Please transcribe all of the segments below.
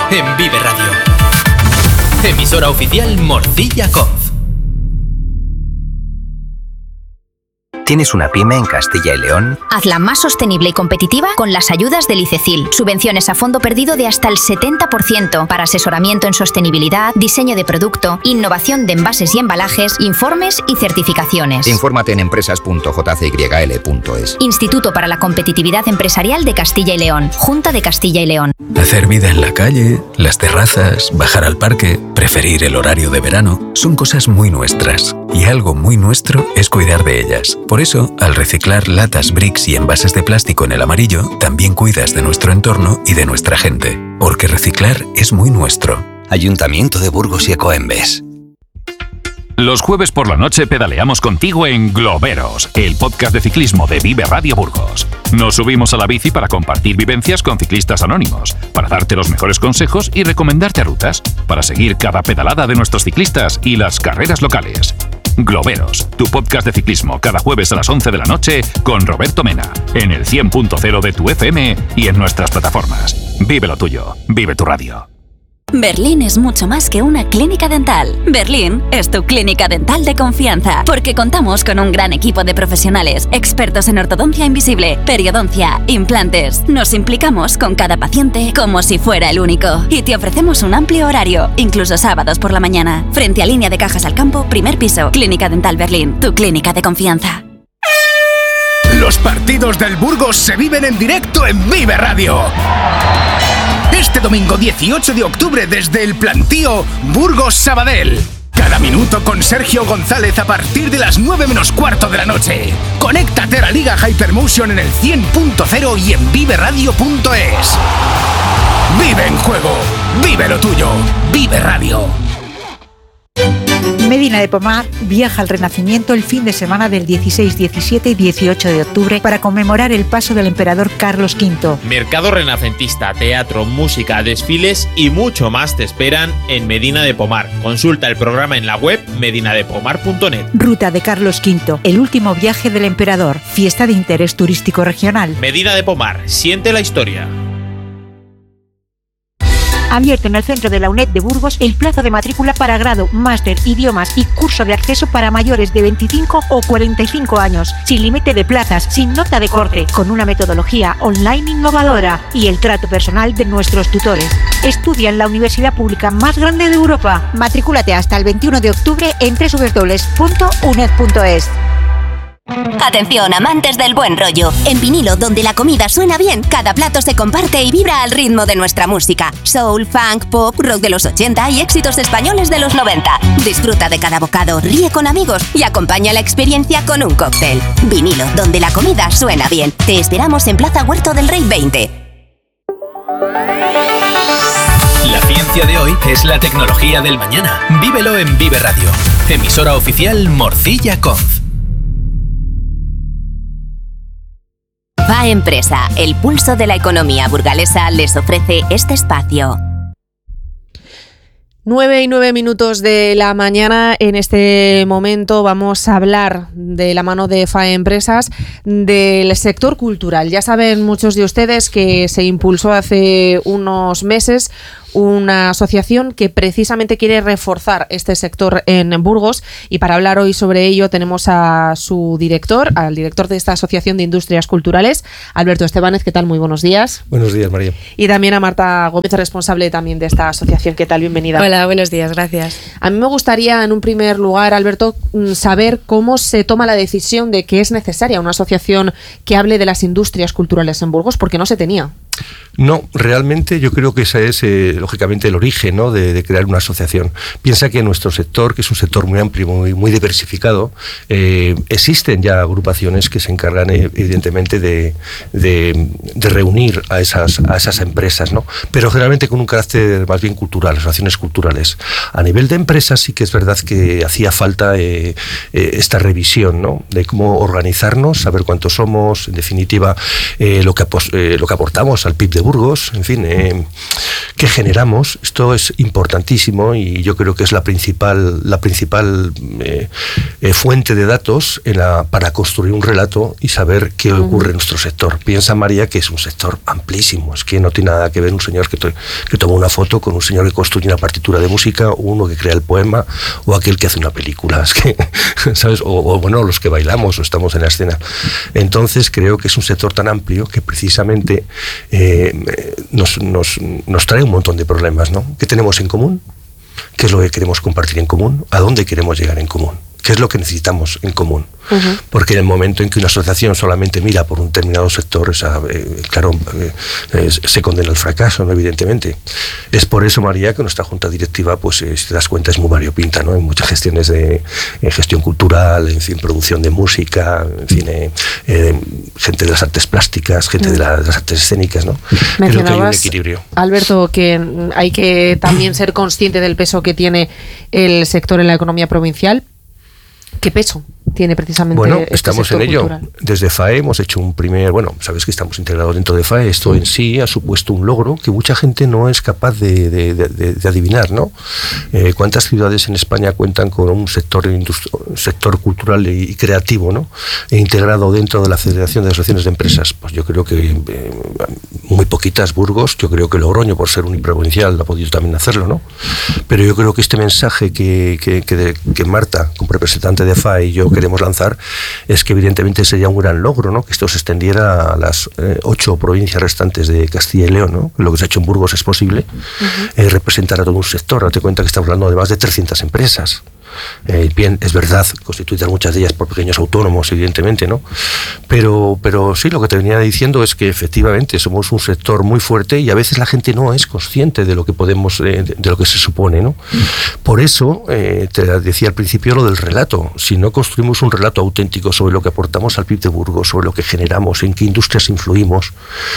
en Vive Radio. Emisora oficial Morcilla Conf. ¿Tienes una pyme en Castilla y León? Hazla más sostenible y competitiva con las ayudas del ICECIL. Subvenciones a fondo perdido de hasta el 70% para asesoramiento en sostenibilidad, diseño de producto, innovación de envases y embalajes, informes y certificaciones. Infórmate en empresas.jcyl.es. Instituto para la Competitividad Empresarial de Castilla y León. Junta de Castilla y León. Hacer vida en la calle, las terrazas, bajar al parque, preferir el horario de verano, son cosas muy nuestras. Y algo muy nuestro es cuidar de ellas. Por eso, al reciclar latas, bricks y envases de plástico en el amarillo, también cuidas de nuestro entorno y de nuestra gente. Porque reciclar es muy nuestro. Ayuntamiento de Burgos y Ecoembes. Los jueves por la noche pedaleamos contigo en Globeros, el podcast de ciclismo de Vive Radio Burgos. Nos subimos a la bici para compartir vivencias con ciclistas anónimos, para darte los mejores consejos y recomendarte rutas, para seguir cada pedalada de nuestros ciclistas y las carreras locales. Globeros, tu podcast de ciclismo cada jueves a las 11 de la noche con Roberto Mena, en el 100.0 de tu FM y en nuestras plataformas. Vive lo tuyo, vive tu radio. Berlín es mucho más que una clínica dental. Berlín es tu clínica dental de confianza, porque contamos con un gran equipo de profesionales, expertos en ortodoncia invisible, periodoncia, implantes. Nos implicamos con cada paciente como si fuera el único. Y te ofrecemos un amplio horario, incluso sábados por la mañana. Frente a Línea de Cajas al Campo, primer piso. Clínica Dental Berlín, tu clínica de confianza. Los partidos del Burgos se viven en directo en Vive Radio. Este domingo 18 de octubre desde el Plantío Burgos-Sabadell. Cada minuto con Sergio González a partir de las 9 menos cuarto de la noche. Conéctate a la Liga Hypermotion en el 100.0 y en viveradio.es. Vive en juego. Vive lo tuyo. Vive Radio. Medina de Pomar viaja al Renacimiento el fin de semana del 16, 17 y 18 de octubre para conmemorar el paso del emperador Carlos V. Mercado renacentista, teatro, música, desfiles y mucho más te esperan en Medina de Pomar. Consulta el programa en la web medinadepomar.net. Ruta de Carlos V, el último viaje del emperador, fiesta de interés turístico regional. Medina de Pomar, siente la historia. Abierto en el centro de la UNED de Burgos el plazo de matrícula para grado, máster, idiomas y curso de acceso para mayores de 25 o 45 años, sin límite de plazas, sin nota de corte, con una metodología online innovadora y el trato personal de nuestros tutores. Estudia en la universidad pública más grande de Europa. Matrículate hasta el 21 de octubre en www.uned.es. Atención, amantes del buen rollo. En vinilo, donde la comida suena bien, cada plato se comparte y vibra al ritmo de nuestra música. Soul, funk, pop, rock de los 80 y éxitos españoles de los 90. Disfruta de cada bocado, ríe con amigos y acompaña la experiencia con un cóctel. Vinilo, donde la comida suena bien. Te esperamos en Plaza Huerto del Rey 20. La ciencia de hoy es la tecnología del mañana. Vívelo en Vive Radio. Emisora oficial Morcilla Conf. Va Empresa, el pulso de la economía burgalesa, les ofrece este espacio. 9:09 de la mañana. En este momento vamos a hablar de la mano de FAE Empresas del sector cultural. Ya saben muchos de ustedes que se impulsó hace unos meses una asociación que precisamente quiere reforzar este sector en Burgos, y para hablar hoy sobre ello tenemos a su director, al director de esta Asociación de Industrias Culturales, Alberto Estebanez. ¿Qué tal? Muy buenos días. Buenos días, María. Y también a Marta Gómez, responsable también de esta asociación. ¿Qué tal? Bienvenida. Hola, buenos días, gracias. A mí me gustaría, en un primer lugar, Alberto, saber cómo se toma la decisión de que es necesaria una asociación que hable de las industrias culturales en Burgos, porque no se tenía. No, realmente yo creo que ese es, lógicamente, el origen, ¿no?, de crear una asociación. Piensa que nuestro sector, que es un sector muy amplio, muy diversificado, existen ya agrupaciones que se encargan, evidentemente, de reunir a esas empresas, ¿no? Pero generalmente con un carácter más bien cultural, asociaciones culturales. A nivel de empresas sí que es verdad que hacía falta esta revisión, ¿no?, de cómo organizarnos, saber cuántos somos, en definitiva, lo que aportamos al PIB de Burgos, en fin, que generamos. Esto es importantísimo y yo creo que es la principal fuente de datos para construir un relato y saber qué ocurre en nuestro sector. Piensa, María, que es un sector amplísimo. Es que no tiene nada que ver un señor que toma una foto con un señor que construye una partitura de música, o uno que crea el poema, o aquel que hace una película. Es que, ¿sabes? O bueno, los que bailamos o estamos en la escena. Entonces creo que es un sector tan amplio que precisamente nos trae un montón de problemas, ¿no? ¿Qué tenemos en común? ¿Qué es lo que queremos compartir en común? ¿A dónde queremos llegar en común? ¿Qué es lo que necesitamos en común? Porque en el momento en que una asociación solamente mira por un determinado sector, se condena al fracaso, ¿no? Evidentemente. Es por eso, María, que nuestra junta directiva, pues si te das cuenta, es muy variopinta, ¿no? Hay muchas gestiones de gestión cultural, en fin, producción de música, en fin, gente de las artes plásticas, gente de las artes escénicas, ¿no? Creo que hay un equilibrio. Alberto, que hay que también ser consciente del peso que tiene el sector en la economía provincial. ¿Qué peso tiene precisamente estamos en ello. Cultural? Desde FAE hemos hecho sabes que estamos integrados dentro de FAE. Esto en sí ha supuesto un logro que mucha gente no es capaz de adivinar, ¿no? ¿Cuántas ciudades en España cuentan con un sector cultural y creativo, ¿no? Integrado dentro de la Federación de Asociaciones de Empresas? Pues yo creo que muy poquitas. Burgos, yo creo que Logroño, por ser uniprovincial, ha podido también hacerlo, ¿no? Pero yo creo que este mensaje que Marta, como representante de FAE, y yo queremos lanzar, es que evidentemente sería un gran logro, ¿no? Que esto se extendiera a las 8 provincias restantes de Castilla y León, ¿no? Lo que se ha hecho en Burgos es posible, representar a todo un sector. Date cuenta que estamos hablando de más de 300 empresas. Bien, es verdad, constituidas muchas de ellas por pequeños autónomos, evidentemente, ¿no? Pero sí, lo que te venía diciendo es que efectivamente somos un sector muy fuerte y a veces la gente no es consciente de lo que podemos, de lo que se supone, ¿no? Por eso, te decía al principio lo del relato. Si no construimos un relato auténtico sobre lo que aportamos al PIB de Burgos, sobre lo que generamos, en qué industrias influimos,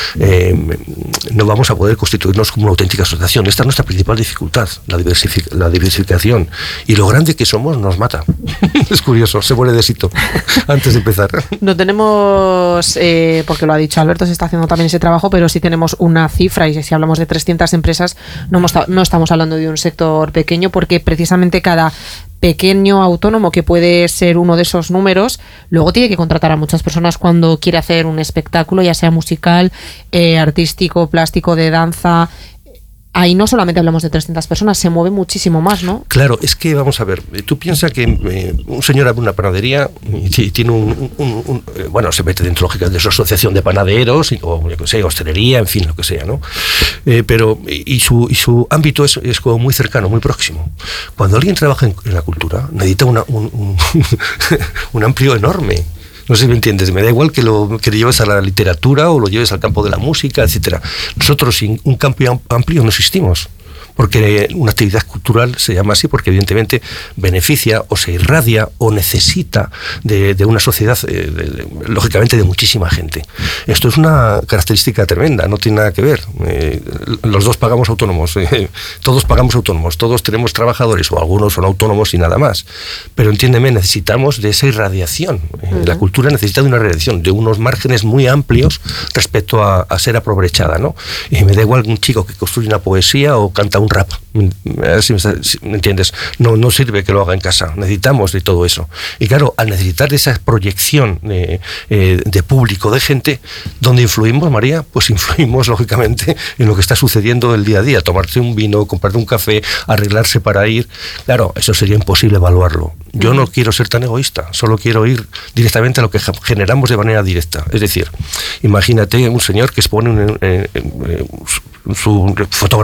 no vamos a poder constituirnos como una auténtica asociación. Esta es nuestra principal dificultad, la diversificación. Y lo grande que somos nos mata. Es curioso, se muere de éxito antes de empezar. No tenemos, porque lo ha dicho Alberto, se está haciendo también ese trabajo, pero sí tenemos una cifra, y si hablamos de 300 empresas, no estamos hablando de un sector pequeño, porque precisamente cada pequeño autónomo, que puede ser uno de esos números, luego tiene que contratar a muchas personas cuando quiere hacer un espectáculo, ya sea musical, artístico, plástico, de danza. Ahí no solamente hablamos de 300 personas, se mueve muchísimo más, ¿no? Claro, es que vamos a ver, tú piensas que un señor abre una panadería y tiene se mete dentro, lógica, de su asociación de panaderos, o yo que sé, hostelería, en fin, lo que sea, ¿no? Pero su ámbito es como muy cercano, muy próximo. Cuando alguien trabaja en la cultura, necesita un amplio enorme. No sé si me entiendes, me da igual que lo lleves a la literatura o lo lleves al campo de la música, etcétera. Nosotros sin un campo amplio no existimos, porque una actividad cultural se llama así porque evidentemente beneficia o se irradia o necesita de una sociedad, lógicamente de muchísima gente. Esto es una característica tremenda, no tiene nada que ver. Los dos pagamos autónomos, todos pagamos autónomos, todos tenemos trabajadores o algunos son autónomos y nada más. Pero entiéndeme, necesitamos de esa irradiación. La cultura necesita de una irradiación, de unos márgenes muy amplios respecto a ser aprovechada, ¿no? Y me da igual un chico que construye una poesía o canta un rap, si me entiendes, no sirve que lo haga en casa, necesitamos de todo eso. Y claro, al necesitar de esa proyección de público, de gente, ¿dónde influimos, María? Pues influimos lógicamente en lo que está sucediendo el día a día, tomarse un vino, comprarte un café, arreglarse para ir. Claro, eso sería imposible evaluarlo. Yo no quiero ser tan egoísta, solo quiero ir directamente a lo que generamos de manera directa. Es decir, imagínate un señor que expone su fotografía